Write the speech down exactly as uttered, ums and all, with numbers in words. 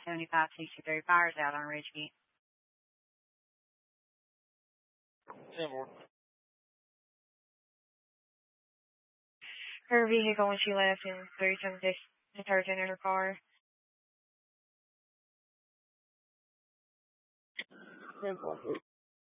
seventy-five sixty-three Fires out on Ridgegate. ten four. Her vehicle when she left and threw some dish detergent in her car. ten four.